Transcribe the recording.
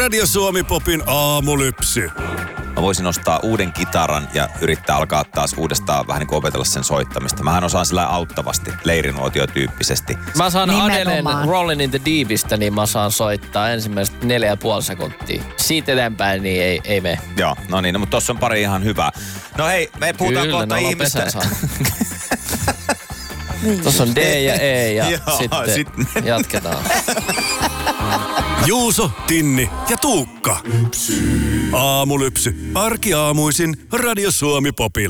Radio Suomi Popin aamulypsy. Mä voisin ostaa uuden kitaran ja yrittää alkaa taas uudestaan vähän niin kuin opetella sen soittamista. Mähän osaan sillä auttavasti, leirinuotio-tyyppisesti. Mä saan Adelen Rollin in the Deepistä, niin mä saan soittaa ensimmäiset 4,5 sekuntia. Siitä eteenpäin niin ei mene. Joo, no niin, mutta tossa on pari ihan hyvää. No hei, me puhutaan kyllä, kohta ihmistä. Tuossa on D ja E ja sitten jatketaan. Juuso, Tinni ja Tuukka. Aamulypsy. Arkiaamuisin Radio Suomi Popilla.